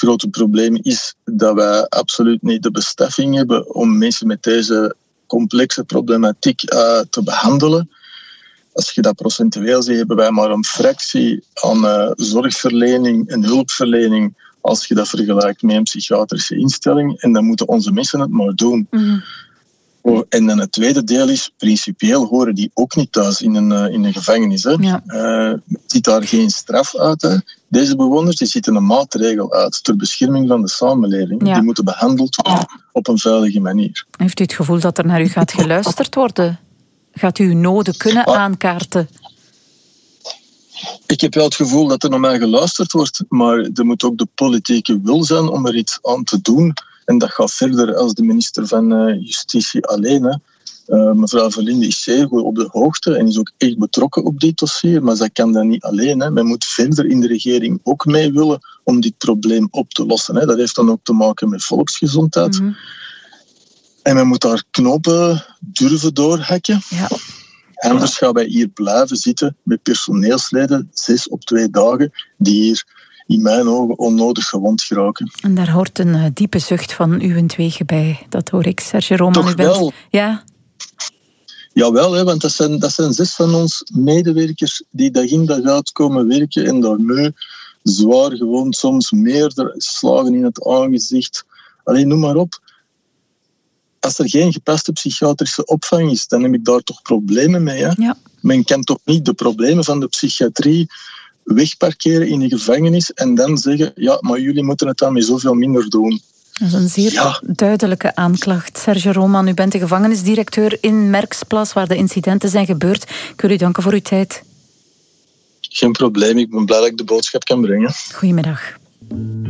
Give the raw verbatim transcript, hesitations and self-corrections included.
grote probleem is dat wij absoluut niet de bestemming hebben om mensen met deze complexe problematiek uh, te behandelen. Als je dat procentueel ziet, hebben wij maar een fractie aan uh, zorgverlening en hulpverlening als je dat vergelijkt met een psychiatrische instelling. En dan moeten onze mensen het maar doen. Mm-hmm. Oh, en dan het tweede deel is, principieel horen die ook niet thuis in een, uh, in een gevangenis. Hè. Ja. Uh, ziet daar geen straf uit. Hè. Deze bewoners die zitten een maatregel uit ter bescherming van de samenleving. Ja. Die moeten behandeld worden op een veilige manier. Heeft u het gevoel dat er naar u gaat geluisterd worden? Gaat u uw noden kunnen ah. aankaarten? Ik heb wel het gevoel dat er naar mij geluisterd wordt, maar er moet ook de politieke wil zijn om er iets aan te doen. En dat gaat verder als de minister van uh, Justitie alleen. Hè. Uh, mevrouw Verlinde is zeer goed op de hoogte en is ook echt betrokken op dit dossier, maar zij kan dat niet alleen. Hè. Men moet verder in de regering ook mee willen om dit probleem op te lossen. Hè. Dat heeft dan ook te maken met volksgezondheid. Mm-hmm. En men moet daar knopen durven doorhakken. Ja. Anders gaan wij hier blijven zitten met personeelsleden, zes op twee dagen, die hier in mijn ogen onnodig gewond geraken. En daar hoort een uh, diepe zucht van uw tweeën bij. Dat hoor ik, Serge Roman. Toch u bent... wel? Ja. Jawel, hè, want dat zijn, dat zijn zes van ons medewerkers die dag in dag uit komen werken en daarmee zwaar gewond, soms meerdere slagen in het aangezicht. Alleen noem maar op. Als er geen gepaste psychiatrische opvang is, dan heb ik daar toch problemen mee. Hè? Ja. Men kan toch niet de problemen van de psychiatrie wegparkeren in een gevangenis en dan zeggen, ja, maar jullie moeten het dan met zoveel minder doen. Dat is een zeer ja. duidelijke aanklacht. Serge Roman, u bent de gevangenisdirecteur in Merksplas, waar de incidenten zijn gebeurd. Ik wil u danken voor uw tijd. Geen probleem, ik ben blij dat ik de boodschap kan brengen. Goedemiddag.